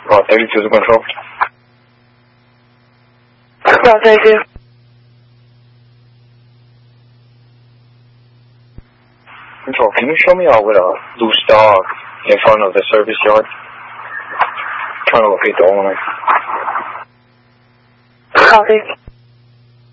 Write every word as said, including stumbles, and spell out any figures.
Oh, thirty-two to control. Oh, thirty-two. Control, can you show me out with a loose dog in front of the service yard? I'm trying to locate the owner. Copy.